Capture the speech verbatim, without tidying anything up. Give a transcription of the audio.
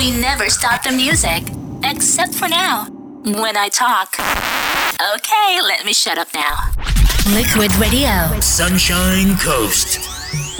We never stop the music. Except for now, when I talk. Okay, let me shut up now. Liquid Radio. Sunshine Coast.